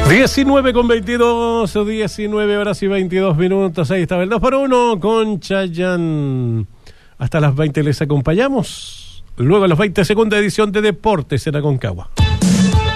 19 con 22, 19 horas y 22 minutos. Ahí estaba el 2x1 con Chayanne. Hasta las 20 les acompañamos. Luego a las 20, segunda edición de Deportes en Aconcagua.